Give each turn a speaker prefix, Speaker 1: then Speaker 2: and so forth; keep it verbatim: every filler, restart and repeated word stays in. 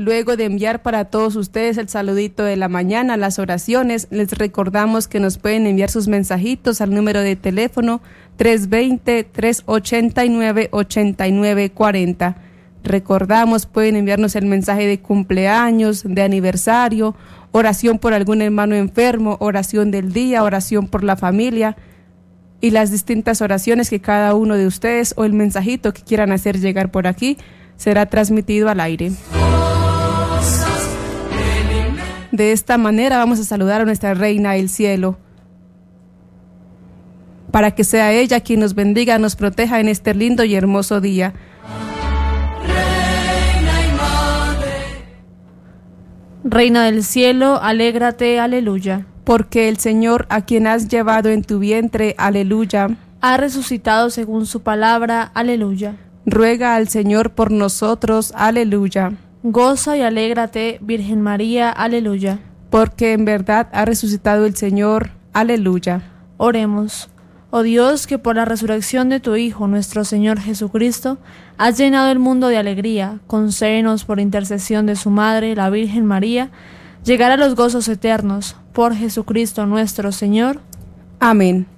Speaker 1: Luego de enviar para todos ustedes el saludito de la mañana, las oraciones, les recordamos que nos pueden enviar sus mensajitos al número de teléfono tres dos cero, tres ocho nueve, ocho nueve cuatro cero. Recordamos, pueden enviarnos el mensaje de cumpleaños, de aniversario, oración por algún hermano enfermo, oración del día, oración por la familia y las distintas oraciones que cada uno de ustedes o el mensajito que quieran hacer llegar por aquí será transmitido al aire. De esta manera vamos a saludar a nuestra Reina del Cielo, para que sea ella quien nos bendiga, nos proteja en este lindo y hermoso día.
Speaker 2: Reina del cielo, alégrate, aleluya.
Speaker 1: Porque el Señor, a quien has llevado en tu vientre, aleluya,
Speaker 2: ha resucitado según su palabra, aleluya.
Speaker 1: Ruega al Señor por nosotros, aleluya.
Speaker 2: Goza y alégrate, Virgen María, aleluya.
Speaker 1: Porque en verdad ha resucitado el Señor, aleluya.
Speaker 2: Oremos. Oh Dios, que por la resurrección de tu Hijo, nuestro Señor Jesucristo, has llenado el mundo de alegría, concédenos por intercesión de su Madre, la Virgen María, llegar a los gozos eternos, por Jesucristo nuestro Señor.
Speaker 1: Amén.